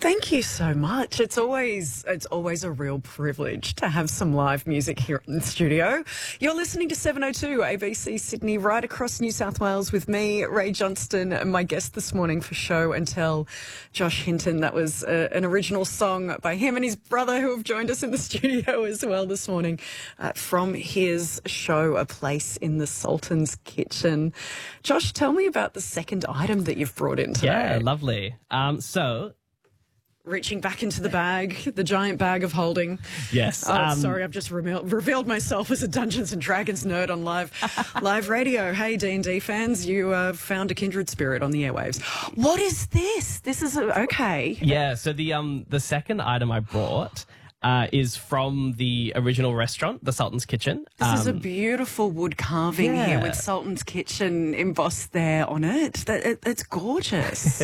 Thank you so much. It's always a real privilege to have some live music here in the studio. You're listening to 702 ABC Sydney, right across New South Wales with me, Ray Johnston, and my guest this morning for Show and Tell, Josh Hinton. That was an original song by him and his brother who have joined us in the studio as well this morning from his show, A Place in the Sultan's Kitchen. Josh, tell me about the second item that you've brought in today. Yeah, lovely. Reaching back into the bag, the giant bag of holding. Yes. Sorry, I've just revealed myself as a Dungeons and Dragons nerd on live radio. Hey, D&D fans, you found a kindred spirit on the airwaves. What is this? This is okay. Yeah. So the second item I brought is from the original restaurant, the Sultan's Kitchen. This is a beautiful wood carving here with Sultan's Kitchen embossed there on it. It's gorgeous.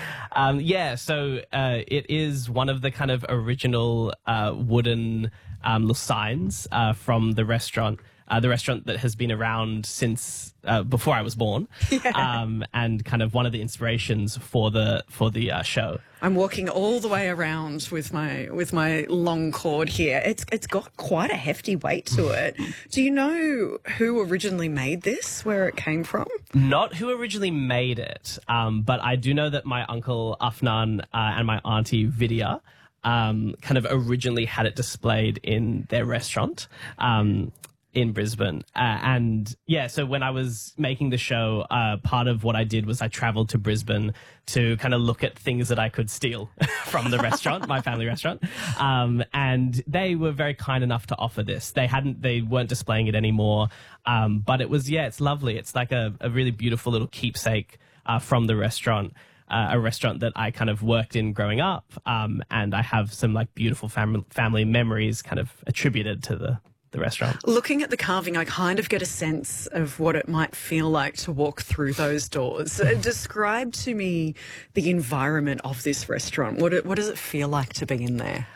So it is one of the kind of original wooden little signs from the restaurant that has been around since before I was born, and kind of one of the inspirations for the show. I'm walking all the way around with my long cord here. It's got quite a hefty weight to it. Do you know who originally made this? Where it came from? Not who originally made it, but I do know that my uncle Afnan and my auntie Vidya kind of originally had it displayed in their restaurant in Brisbane. So when I was making the show, part of what I did was I traveled to Brisbane to kind of look at things that I could steal from the restaurant, my family restaurant. And they were very kind enough to offer this. They weren't displaying it anymore. But it's lovely. It's like a really beautiful little keepsake from the restaurant. A restaurant that I kind of worked in growing up. And I have some like beautiful family memories kind of attributed to the restaurant. Looking at the carving, I kind of get a sense of what it might feel like to walk through those doors. Describe to me the environment of this restaurant. What does it feel like to be in there?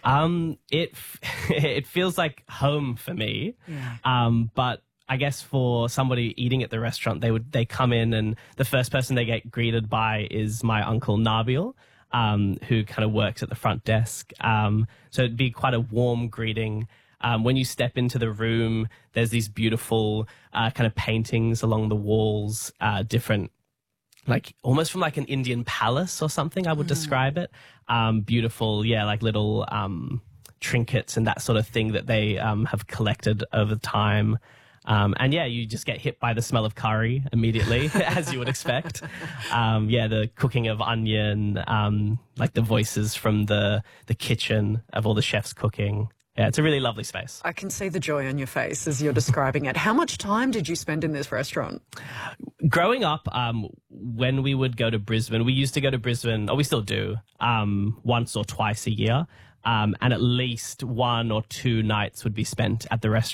It feels like home for me. Yeah. But I guess for somebody eating at the restaurant, they come in and the first person they get greeted by is my uncle Nabil, who kind of works at the front desk. So it'd be quite a warm greeting. When you step into the room, there's these beautiful kind of paintings along the walls, different, like almost from like an Indian palace or something, I would describe it. Beautiful, like little trinkets and that sort of thing that they have collected over time. You just get hit by the smell of curry immediately, as you would expect. The cooking of onion, like the voices from the kitchen of all the chefs cooking. Yeah, it's a really lovely space. I can see the joy on your face as you're describing it. How much time did you spend in this restaurant? Growing up, when we would go to Brisbane, we used to go to Brisbane, or we still do, once or twice a year. And at least 1 or 2 nights would be spent at the restaurant.